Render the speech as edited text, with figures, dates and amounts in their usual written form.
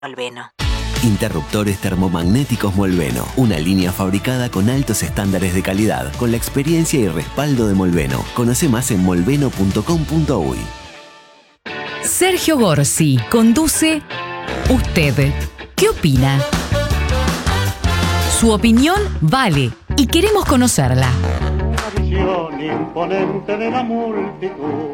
Molveno. Interruptores termomagnéticos Molveno. Una línea fabricada con altos estándares de calidad, con la experiencia y respaldo de Molveno. Conoce más en molveno.com.uy. Sergio Gorsi conduce Usted, ¿qué opina? Su opinión vale y queremos conocerla. Una visión imponente de la multitud.